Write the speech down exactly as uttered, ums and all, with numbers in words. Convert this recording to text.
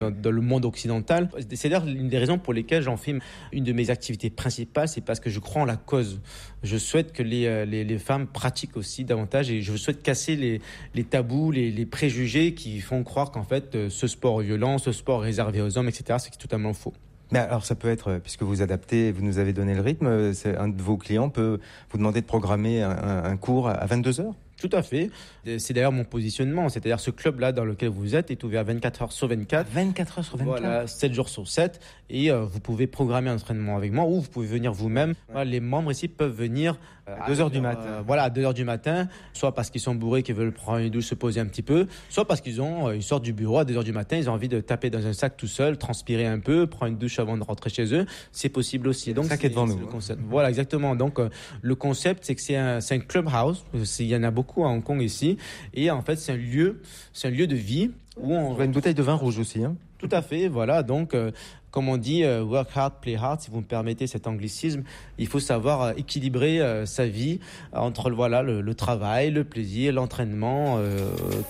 dans le monde occidental. C'est d'ailleurs l'une des raisons pour lesquelles j'en fais une de mes activités principales, c'est parce que je crois en la cause. Je souhaite que les, les, les femmes pratiquent aussi davantage et je souhaite casser les, les tabous, les, les préjugés qui font croire qu'en fait ce sport est violent, ce sport est réservé aux hommes, et cetera. C'est totalement faux. Mais alors ça peut être, puisque vous adaptez, vous nous avez donné le rythme, c'est un de vos clients peut vous demander de programmer un, un cours à vingt-deux heures ? Tout à fait. C'est d'ailleurs mon positionnement. C'est-à-dire ce club-là dans lequel vous êtes est ouvert vingt-quatre heures sur vingt-quatre. vingt-quatre heures sur vingt-quatre. Voilà, sept jours sur sept. Et euh, vous pouvez programmer un entraînement avec moi ou vous pouvez venir vous-même. Voilà, les membres ici peuvent venir euh, à deux heures du matin. Euh, voilà, à deux heures du matin. Soit parce qu'ils sont bourrés, qu'ils veulent prendre une douche, se poser un petit peu. Soit parce qu'ils ont, euh, ils sortent du bureau à deux heures du matin. Ils ont envie de taper dans un sac tout seul, transpirer un peu, prendre une douche avant de rentrer chez eux. C'est possible aussi. Donc, le sac est devant nous. Le concept. Voilà, exactement. Donc, euh, le concept, c'est que c'est un, c'est un clubhouse. Il y en a beaucoup à Hong Kong ici. Et en fait, c'est un lieu, c'est un lieu de vie où on... On a une bouteille de vin rouge aussi, hein. Tout à fait, voilà. Donc, euh, comme on dit, euh, work hard, play hard, si vous me permettez cet anglicisme, il faut savoir euh, équilibrer euh, sa vie entre voilà le, le travail, le plaisir, l'entraînement, euh,